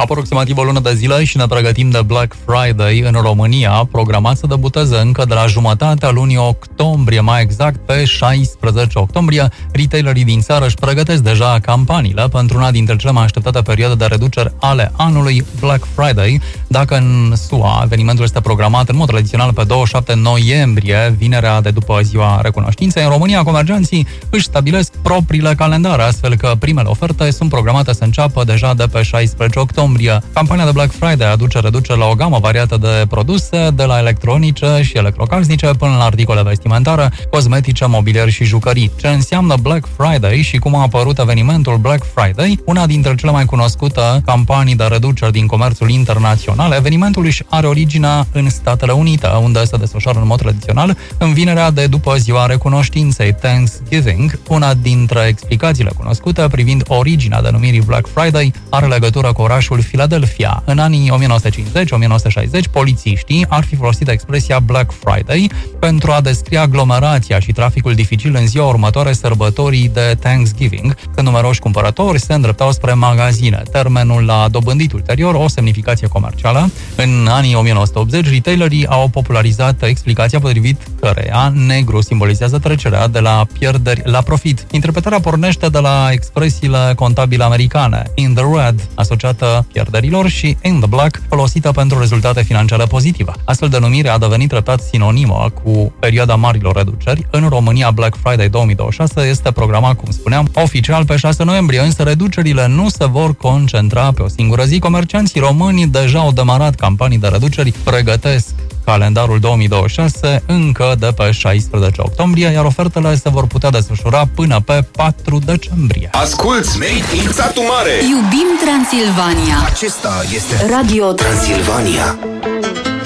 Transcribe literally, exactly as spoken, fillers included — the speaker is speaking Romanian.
Aproximativ o lună de zile și ne pregătim de Black Friday în România, programat să debuteze încă de la jumătatea lunii octombrie, mai exact pe șaisprezece octombrie. Retailerii din țară își pregătesc deja campaniile pentru una dintre cele mai așteptate perioade de reduceri ale anului, Black Friday. Dacă în S U A evenimentul este programat în mod tradițional pe douăzeci și șapte noiembrie, vinerea de după Ziua Recunoștinței, în România comercianții își stabilesc propriile calendare, astfel că primele oferte sunt programate să înceapă deja de pe șaisprezece octombrie. Campania de Black Friday aduce reduceri la o gamă variată de produse, de la electronice și electrocasnice până la articole vestimentare, cosmetice, mobilier și jucării. Ce înseamnă Black Friday și cum a apărut evenimentul Black Friday, una dintre cele mai cunoscute campanii de reduceri din comerțul internațional, evenimentul își are originea în Statele Unite, unde se desfășoară în mod tradițional în vinerea de după Ziua Recunoștinței, Thanksgiving. Una dintre explicațiile cunoscute privind originea denumirii Black Friday are legătură cu orașul Philadelphia. În anii o mie nouă sute cincizeci - o mie nouă sute șaizeci, polițiștii ar fi folosit expresia Black Friday pentru a descrie aglomerația și traficul dificil în ziua următoare sărbătorii de Thanksgiving, când numeroși cumpărători se îndreptau spre magazine. Termenul a dobândit ulterior o semnificație comercială. În anii o mie nouă sute optzeci, retailerii au popularizat explicația potrivit căreia negru simbolizează trecerea de la pierderi la profit. Interpretarea pornește de la expresiile contabile americane, in the red, asociată pierderilor, și in the black, folosită pentru rezultate financiare pozitive. Astfel, denumirea a devenit treptat sinonimă cu perioada marilor reduceri. În România, Black Friday două mii douăzeci și șase este programat, cum spuneam, oficial pe șase noiembrie, însă reducerile nu se vor concentra pe o singură zi. Comercianții români deja au demarat campanii de reduceri, pregătesc calendarul două mii douăzeci și șase încă de pe șaisprezece octombrie, iar ofertele se vor putea desfășura până pe patru decembrie. Asculți Made in Satu Mare! Iubim Transilvania! Acesta este Radio Transilvania.